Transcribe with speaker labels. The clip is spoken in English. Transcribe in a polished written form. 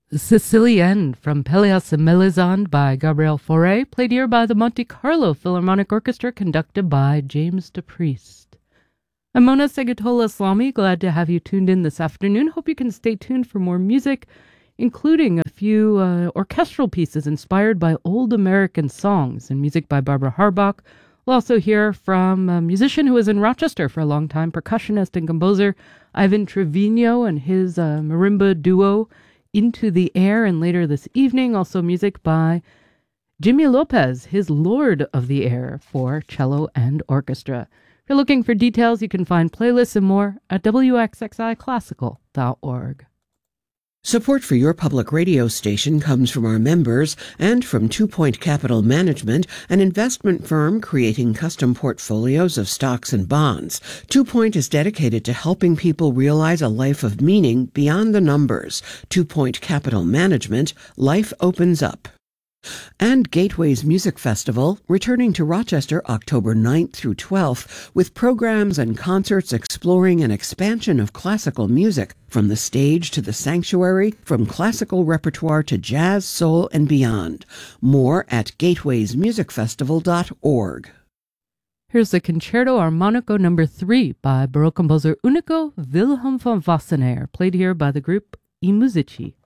Speaker 1: Sicilienne from Pelléas et Melisande by Gabriel Fauré, played here by the Monte Carlo Philharmonic Orchestra, conducted by James DePriest. I'm Mona Segatola Islami, glad to have you tuned in this afternoon. Hope you can stay tuned for more music, including a few orchestral pieces inspired by old American songs and music by Barbara Harbach. We'll also hear from a musician who was in Rochester for a long time, percussionist and composer Ivan Trevino and his marimba duo Into the Air, and later this evening also music by Jimmy Lopez, his Lord of the Air, for cello and orchestra. If you're looking for details, you can find playlists and more at wxxiclassical.org.
Speaker 2: Support for your public radio station comes from our members and from 2 Point Capital Management, an investment firm creating custom portfolios of stocks and bonds. 2 Point is dedicated to helping people realize a life of meaning beyond the numbers. 2 Point Capital Management, life opens up. And Gateways Music Festival, returning to Rochester October 9th through 12th, with programs and concerts exploring an expansion of classical music, from the stage to the sanctuary, from classical repertoire to jazz, soul, and beyond. More at gatewaysmusicfestival.org.
Speaker 1: Here's the Concerto Armonico No. 3 by Baroque composer Unico Wilhelm von Wassenaer, played here by the group I Musici.